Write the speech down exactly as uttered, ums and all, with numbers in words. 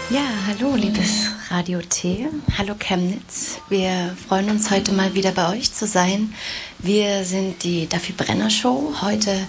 Ja, hallo, liebes Radio T. Hallo Chemnitz. Wir freuen uns heute mal wieder bei euch zu sein. Wir sind die Duffy Brenner Show. Heute